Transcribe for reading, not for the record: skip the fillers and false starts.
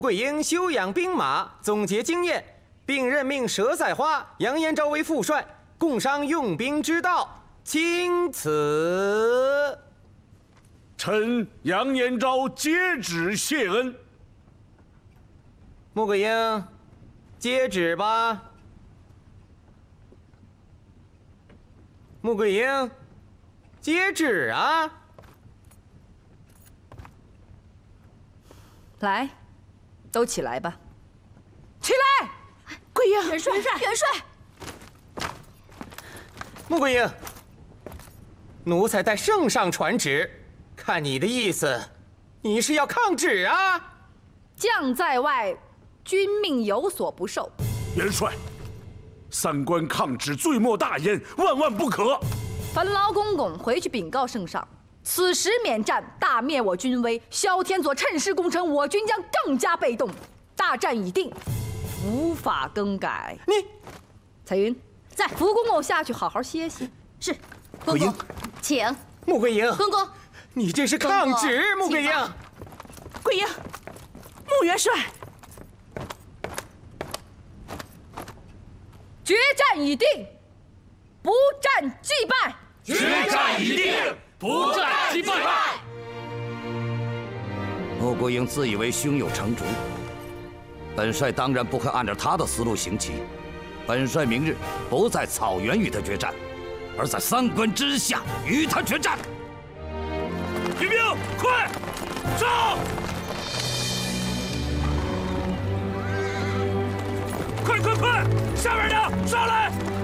桂英休养兵马，总结经验，并任命佘赛花、杨延昭为副帅，共商用兵之道。钦此。 臣杨延昭接旨谢恩。 穆桂英，接旨吧。穆桂英，接旨啊！ 来，都起来吧。 起来！桂英， 元帅，元帅。 穆桂英，奴才代圣上传旨，看你的意思，你是要抗旨啊？ 将在外，君命有所不受。 元帅，三关抗旨，罪莫大焉，万万不可。 烦劳公公回去禀告圣上，此时免战，大灭我军威。萧天佐趁势攻城，我军将更加被动。大战已定，无法更改。 你， 彩云在，福公公下去好好歇歇。 是，公公，请。 穆桂英， 公公， 你这是抗旨，穆桂英。 桂英，穆元帅， 决战已定，不战即败。 决战已定，不战即败。 穆桂英自以为胸有成竹，本帅当然不会按照他的思路行棋。本帅明日不在草原与他决战，而在三关之下与他决战。 举兵，快上！快！下面的上来！